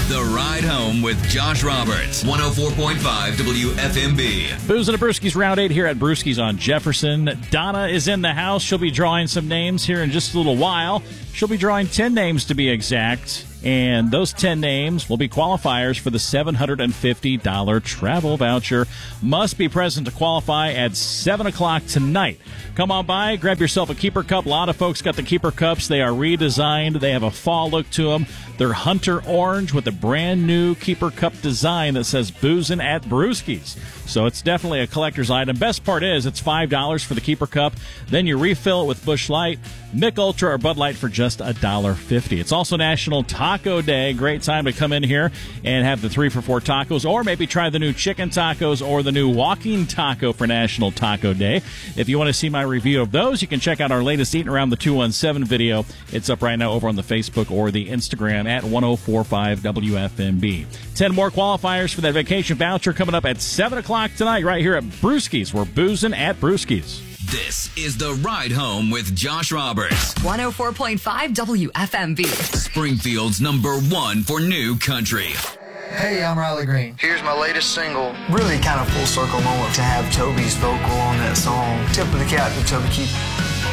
The Ride Home with Josh Roberts, 104.5 WFMB. Booze and a Brewskis Round 8 here at Brewskis on Jefferson. Donna is in the house. She'll be drawing some names here in just a little while. She'll be drawing 10 names to be exact. And those 10 names will be qualifiers for the $750 travel voucher. Must be present to qualify at 7 o'clock tonight. Come on by, grab yourself a Keeper Cup. A lot of folks got the Keeper Cups. They are redesigned. They have a fall look to them. They're hunter orange with a brand new Keeper Cup design that says Boozin' at Brewskis. So it's definitely a collector's item. Best part is it's $5 for the Keeper Cup. Then you refill it with Busch Light, Mick Ultra, or Bud Light for just $1.50. It's also National Taco Day. Great time to come in here and have the 3 for $4 tacos, or maybe try the new chicken tacos or the new walking taco for National Taco Day. If you want to see my review of those, you can check out our latest Eating Around the 217 video. It's up right now over on the Facebook or the Instagram at 1045 WFMB. 10 more qualifiers for that vacation voucher coming up at 7 o'clock tonight right here at Brewskis. We're boozing at Brewskis. This is The Ride Home with Josh Roberts, 104.5 WFMB. Springfield's #1 for new country. Hey, I'm Riley Green. Here's my latest single. Really kind of full circle moment to have Toby's vocal on that song. Tip of the cap to Toby Keith.